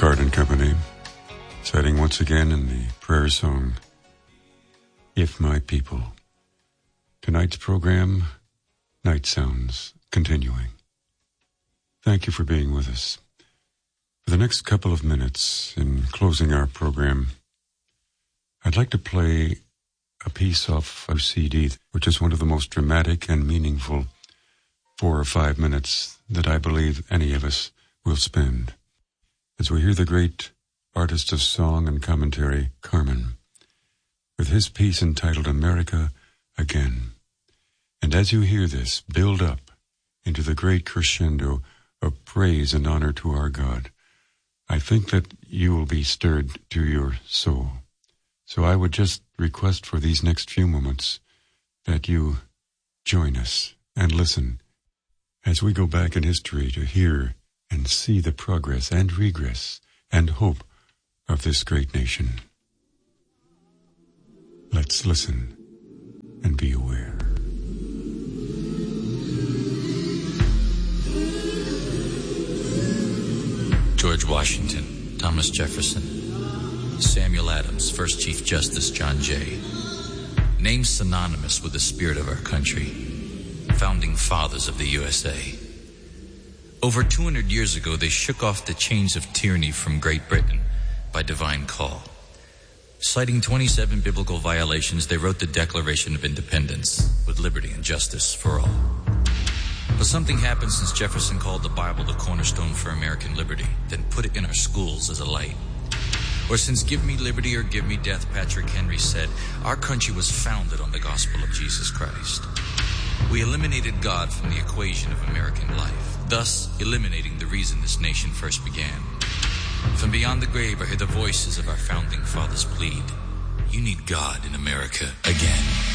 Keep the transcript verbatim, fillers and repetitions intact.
Card and Company, citing once again in the prayer song, If My People. Tonight's program, Night Sounds, continuing. Thank you for being with us. For the next couple of minutes, in closing our program, I'd like to play a piece off a C D, which is one of the most dramatic and meaningful four or five minutes that I believe any of us will spend, as we hear the great artist of song and commentary, Carmen, with his piece entitled America Again. And as you hear this build up into the great crescendo of praise and honor to our God, I think that you will be stirred to your soul. So I would just request for these next few moments that you join us and listen as we go back in history to hear and see the progress and regress and hope of this great nation. Let's listen and be aware. George Washington, Thomas Jefferson, Samuel Adams, First Chief Justice John Jay, names synonymous with the spirit of our country, founding fathers of the U S A. Over two hundred years ago, they shook off the chains of tyranny from Great Britain by divine call. Citing twenty-seven biblical violations, they wrote the Declaration of Independence with liberty and justice for all. But something happened since Jefferson called the Bible the cornerstone for American liberty, then put it in our schools as a light. Or since give me liberty or give me death, Patrick Henry said, our country was founded on the gospel of Jesus Christ. We eliminated God from the equation of American life, thus eliminating the reason this nation first began. From beyond the grave, I hear the voices of our founding fathers plead, you need God in America again.